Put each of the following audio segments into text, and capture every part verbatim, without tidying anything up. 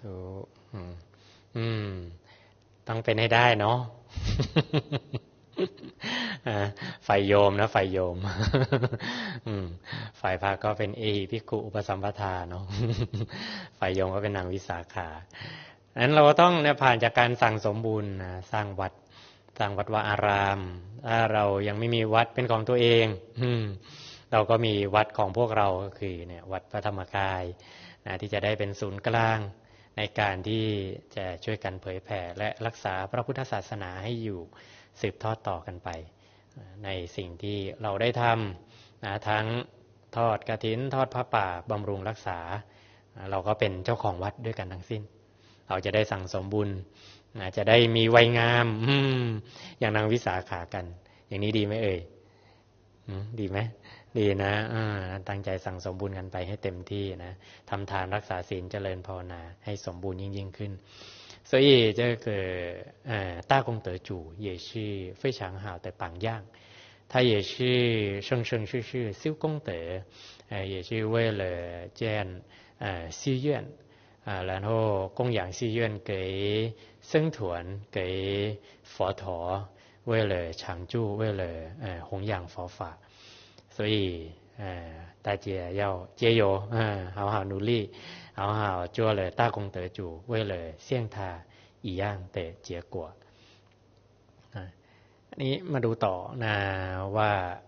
ธุอืมอืมต้องเป็นให้ได้เนาะ ฝ่ายโยมนะฝ่ายโยม ฝ่ายพระก็เป็นเอหิภิกขุอุปสัมปทาเนาะ ฝ่ายโยมก็เป็นนางวิสาขาดังนั้นเราก็ต้องเนี่ยผ่านจากการสั่งสมบุญนะสร้างวัดสร้างวัดวาอารามถ้าเรายังไม่มีวัดเป็นของตัวเองเราก็มีวัดของพวกเราก็คือเนี่ยวัดพระธรรมกายนะที่จะได้เป็นศูนย์กลางในการที่จะช่วยกันเผยแผ่และรักษาพระพุทธศาสนาให้อยู่สืบทอดต่อกันไปในสิ่งที่เราได้ทำนะทั้งทอดกฐินทอดผ้าป่าบำรุงรักษาเราก็เป็นเจ้าของวัดด้วยกันทั้งสิ้นเราจะได้สั่งสมบุญนะจะได้มีวัยงามอย่างนางวิสาขากันอย่างนี้ดีไหมเอ่ยดีไหมดีนะตั้งใจสั่งสมบุญกันไปให้เต็มที่นะทำทานรักษาศีลเจริญภาวนาให้สมบูรณ์ยิ่งยิ่งขึ้น所以这个呃大功德主也是非常好的榜样，他也是生生世世修功德，呃也是为了建呃寺院啊、呃，然后供养寺院给僧团给佛陀，为了常住，为了呃弘扬佛法，所以呃大家要加油啊，好好努力。好好做了大功德主，为了像他一样的结果อันนี้มาดูต่อนะว่า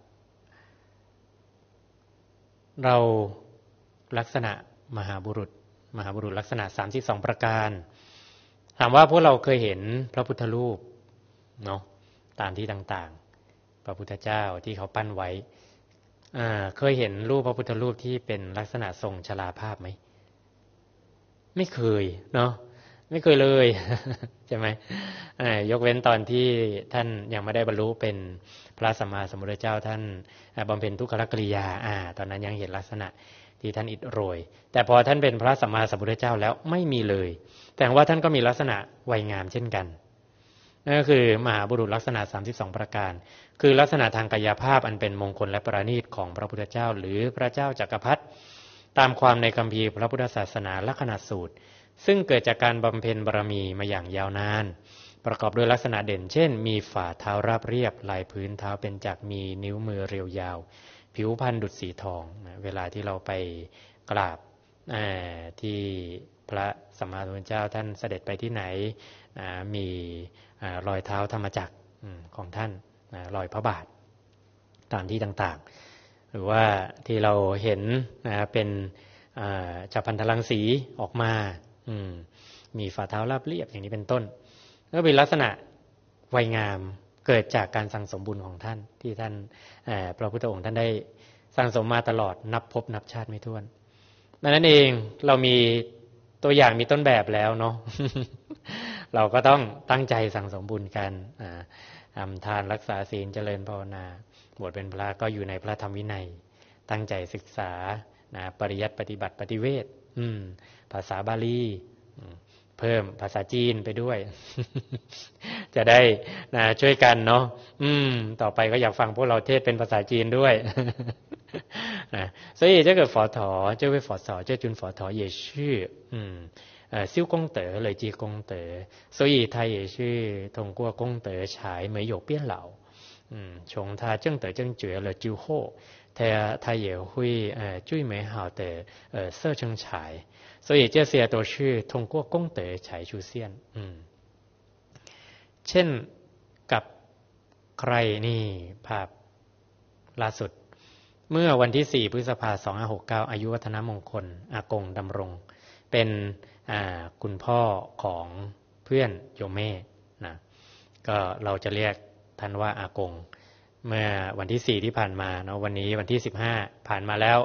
เราลักษณะมหาบุรุษมหาบุรุษลักษณะสามสิบสองประการถามว่าพวกเราเคยเห็นพระพุทธรูปเนาะตามที่ต่างๆพระพุทธเจ้าที่เขาปั้นไว้อ่าเคยเห็นรูปพระพุทธรูปที่เป็นลักษณะทรงชราภาพไหมไม่เคยเนาะไม่เคยเลยใช่ไหมยกเว้นตอนที่ท่านยังไม่ได้บรรลุเป็นพระสัมมาสัมพุทธเจ้าท่านบำเพ็ญทุกขกริยาอ่าตอนนั้นยังเห็นลักษณะที่ท่านอิดโรยแต่พอท่านเป็นพระสัมมาสัมพุทธเจ้าแล้วไม่มีเลยแต่ว่าท่านก็มีลักษณะวัยงามเช่นกันนั่นก็คือมหาบุรุษลักษณะสามสิบสองประการคือลักษณะทางกายภาพอันเป็นมงคลและประณีตของพระพุทธเจ้าหรือพระเจ้าจักรพรรดิตามความในคัมภีร์พระพุทธศาสนาลักขณสูตรซึ่งเกิดจากการบำเพ็ญบารมีมาอย่างยาวนานประกอบด้วยลักษณะเด่นเช่นมีฝ่าเท้าราบเรียบลายพื้นเท้าเป็นจักรมีนิ้วมือเรียวยาวผิวพรรณดุจสีทองเวลาที่เราไปกราบที่พระสัมมาสัมพุทธเจ้าท่านเสด็จไปที่ไหนมีรอยเท้าธรรมจักรของท่านรอยพระบาทตามที่ต่างๆหรือว่าที่เราเห็นเป็นจักรพันธรังสีออกมามีฝ่าเท้าราบเรียบอย่างนี้เป็นต้นก็เป็นลักษณะวัยงามเกิดจากการสั่งสมบุญของท่านที่ท่านพระพุทธองค์ท่านได้สั่งสมมาตลอดนับภพนับชาติไม่ถ้วนดังนั้นเองเรามีตัวอย่างมีต้นแบบแล้วเนาะ เราก็ต้องตั้งใจสั่งสมบุญกันทำทานรักษาศีลเจริญภาวนาบวชเป็นพระก็อยู่ในพระธรรมวินัยตั้งใจศึกษานะปริยัติปฏิบัติปฏิเวทภาษาบาลีเพิ่มภาษาจีนไปด้วย จะได้นะช่วยกันเนาะต่อไปก็อยากฟังพวกเราเทศเป็นภาษาจีนด้วย นะ所以这个佛陀这位佛陀这尊佛陀也是嗯呃修功德累积功德所以他也是通过功德才没有变老嗯从他证得正觉了之后他他也会呃最美好的呃色成才所以这些都是通过功德才出现อืมเช่นกับใครนี่ภาพล่าสุดเมื่อวันที่สี่พฤษภาคมสองพันห้าร้อยหกสิบเก้าอายุวัฒนมงคลอากงดำรงเป็นอ่าคุณพ่อของเพื่อนโยมแม่นะก็เราจะเรียกท่านว่าอากงเมื่อวันที่สี่ที่ผ่านมาเนาะวันนี้วันที่สิบห้าผ่านมาแล้ว